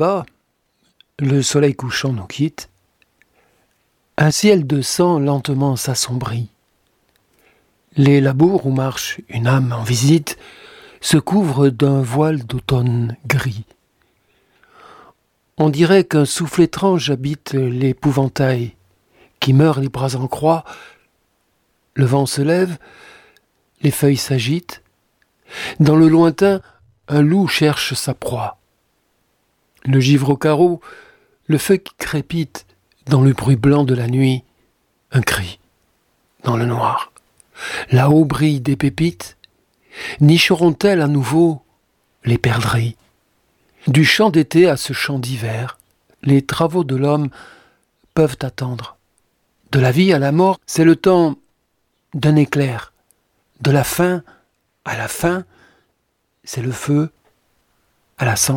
là-bas, le soleil couchant nous quitte. Un ciel de sang lentement s'assombrit. Les labours où marche une âme en visite se couvrent d'un voile d'automne gris. On dirait qu'un souffle étrange habite l'épouvantail, qui meurt les bras en croix. Le vent se lève, les feuilles s'agitent. Dans le lointain, un loup cherche sa proie. Le givre au carreau, le feu qui crépite dans le bruit blanc de la nuit, un cri dans le noir. Là-haut brillent des pépites, nicheront-elles à nouveau les perdrix? Du champ d'été à ce champ d'hiver, les travaux de l'homme peuvent attendre. De la vie à la mort, c'est le temps d'un éclair. De la fin à la fin, c'est le feu à la cendre.